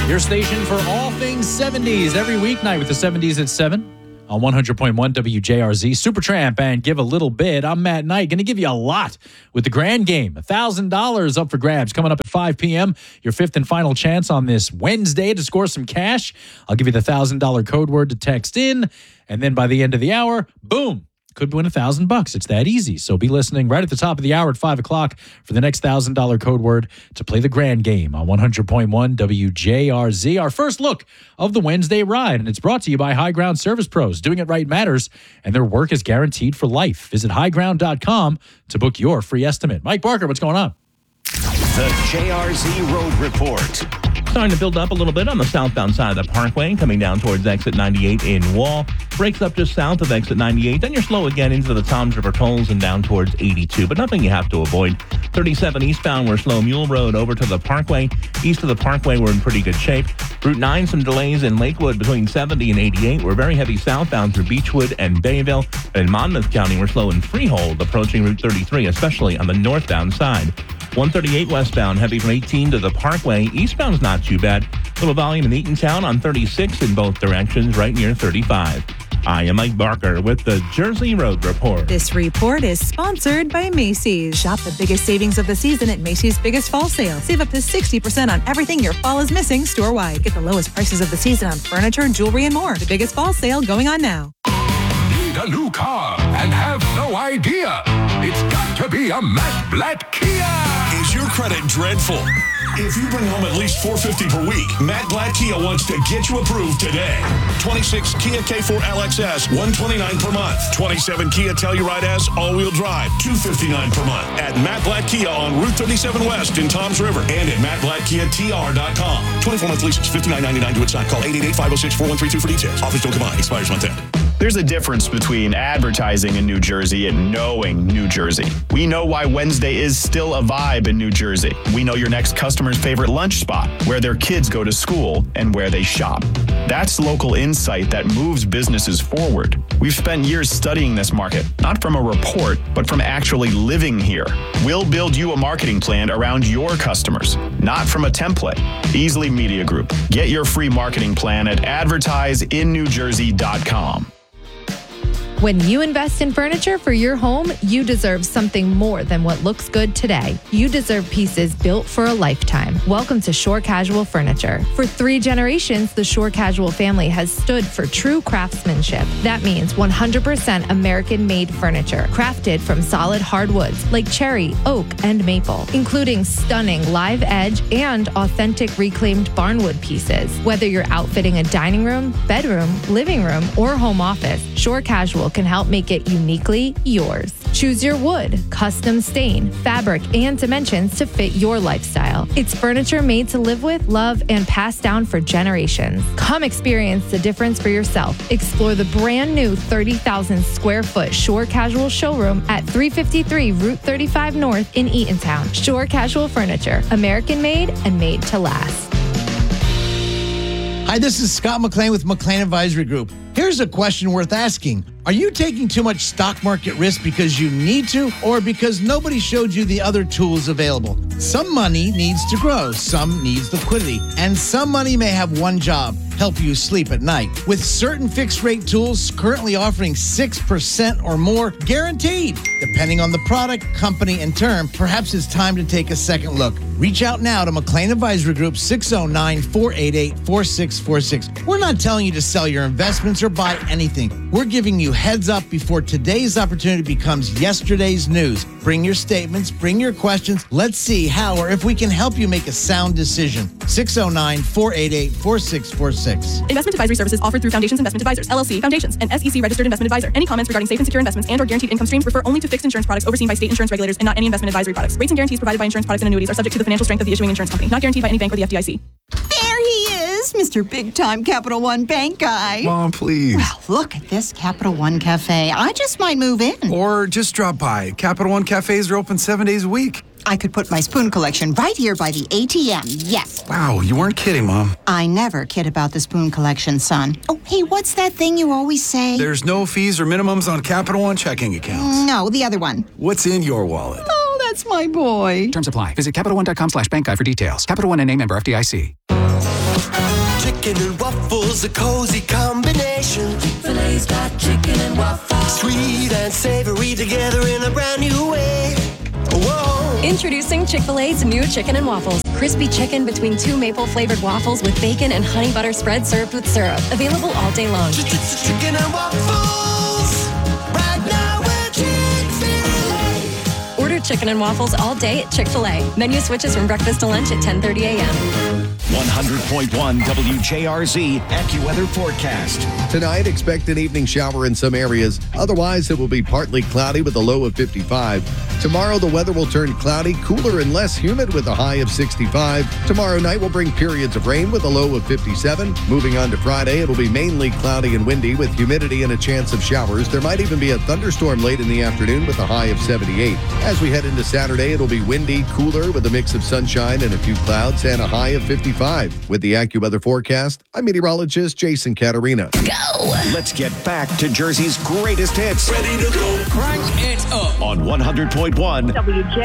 Your station for all things 70s every weeknight with the 70s at 7 on 100.1 WJRZ. Supertramp and Give a Little Bit. I'm Matt Knight, going to give you a lot with the Grand Game. $1,000 up for grabs coming up at 5 p.m. Your fifth and final chance on this Wednesday to score some cash. I'll give you the $1,000 code word to text in, and then by the end of the hour, boom, could win $1,000. It's that easy. So be listening right at the top of the hour at 5 o'clock for the next $1,000 code word to play the Grand Game on 100.1 WJRZ. Our first look of the Wednesday ride, and it's brought to you by High Ground Service Pros. Doing it right matters, and their work is guaranteed for life. Visit highground.com to book your free estimate. Mike Barker, what's going on? The JRZ Road Report. Starting to build up a little bit on the southbound side of the Parkway, coming down towards exit 98 in Wall. Breaks up just south of exit 98. Then you're slow again into the Toms River tolls and down towards 82, but nothing you have to avoid. 37 eastbound, we're slow Mule Road over to the Parkway. East of the Parkway, we're in pretty good shape. Route 9, some delays in Lakewood between 70 and 88. We're very heavy southbound through Beechwood and Bayville. In Monmouth County, we're slow in Freehold, approaching Route 33, especially on the northbound side. 138 westbound, heavy from 18 to the Parkway. Eastbound's not too bad. Little volume in Eatontown on 36 in both directions, right near 35. I am Mike Barker with the Jersey Road Report. This report is sponsored by Macy's. Shop the biggest savings of the season at Macy's Biggest Fall Sale. Save up to 60% on everything your fall is missing store-wide. Get the lowest prices of the season on furniture, jewelry, and more. The Biggest Fall Sale going on now. Need a new car and have no idea? It's got to be a Matt Blatt Kia. Is your credit dreadful? If you bring home at least $450 per week, Matt Blatt Kia wants to get you approved today. 26 Kia K4 LXS, $129 per month. 27 Kia Telluride S, all-wheel drive, $259 per month. At Matt Blatt Kia on Route 37 West in Toms River and at mattblattkiatr.com. 24-month leases, $59.99 to sign. Call 888-506-4132 for details. Offers don't combine. Expires month end. There's a difference between advertising in New Jersey and knowing New Jersey. We know why Wednesday is still a vibe in New Jersey. We know your next customer's favorite lunch spot, where their kids go to school and where they shop. That's local insight that moves businesses forward. We've spent years studying this market, not from a report, but from actually living here. We'll build you a marketing plan around your customers, not from a template. Beasley Media Group. Get your free marketing plan at advertiseinnewjersey.com. When you invest in furniture for your home, you deserve something more than what looks good today. You deserve pieces built for a lifetime. Welcome to Shore Casual Furniture. For 3 generations, the Shore Casual family has stood for true craftsmanship. That means 100% American-made furniture, crafted from solid hardwoods like cherry, oak, and maple, including stunning live edge and authentic reclaimed barnwood pieces. Whether you're outfitting a dining room, bedroom, living room, or home office, Shore Casual can help make it uniquely yours. Choose your wood, custom stain, fabric, and dimensions to fit your lifestyle. It's furniture made to live with, love, and pass down for generations. Come experience the difference for yourself. Explore the brand new 30,000 square foot Shore Casual showroom at 353 Route 35 North in Eatontown. Shore Casual Furniture, American made and made to last. Hi, this is Scott McLean with McLean Advisory Group. Here's a question worth asking. Are you taking too much stock market risk because you need to or because nobody showed you the other tools available? Some money needs to grow, some needs liquidity, and some money may have one job, help you sleep at night. With certain fixed rate tools currently offering 6% or more guaranteed. Depending on the product, company, and term, perhaps it's time to take a second look. Reach out now to McLean Advisory Group, 609-488-4646. We're not telling you to sell your investments or buy anything. We're giving you heads up before today's opportunity becomes yesterday's news. Bring your statements, bring your questions. Let's see how or if we can help you make a sound decision. 609-488-4646. Investment advisory services offered through Foundations Investment Advisors, LLC, Foundations, an SEC registered investment advisor. Any comments regarding safe and secure investments and or guaranteed income streams refer only to fixed insurance products overseen by state insurance regulators and not any investment advisory products. Rates and guarantees provided by insurance products and annuities are subject to the financial strength of the issuing insurance company, not guaranteed by any bank or the FDIC. There he is, Mr. Big Time Capital One Bank guy. Mom, please. Well, look at this Capital One Cafe. I just might move in. Or just drop by. Capital One cafes are open 7 days a week. I could put my spoon collection right here by the ATM, yes. Wow, you weren't kidding, Mom. I never kid about the spoon collection, son. Oh, hey, what's that thing you always say? There's no fees or minimums on Capital One checking accounts. No, the other one. What's in your wallet? Oh, that's my boy. Terms apply. Visit CapitalOne.com/bankguide for details. Capital One and a member FDIC. chicken and waffles, a cozy combination. Chick-fil-A's got chicken and waffles. Sweet and savory together in a brand new way. Whoa. Introducing Chick-fil-A's new chicken and waffles. Crispy chicken between two maple-flavored waffles with bacon and honey butter spread served with syrup. Available all day long. Chicken and waffles. Right now we're Chick-fil-A. Order chicken and waffles all day at Chick-fil-A. Menu switches from breakfast to lunch at 10:30 a.m. 100.1 WJRZ AccuWeather forecast. Tonight, expect an evening shower in some areas. Otherwise, it will be partly cloudy with a low of 55. Tomorrow, the weather will turn cloudy, cooler and less humid with a high of 65. Tomorrow night will bring periods of rain with a low of 57. Moving on to Friday, it'll be mainly cloudy and windy with humidity and a chance of showers. There might even be a thunderstorm late in the afternoon with a high of 78. As we head into Saturday, it'll be windy, cooler with a mix of sunshine and a few clouds and a high of 55. With the AccuWeather forecast, I'm meteorologist Jason Caterina. Go! Let's get back to Jersey's greatest hits. Ready to go. Crank it up on 100.1 WJ.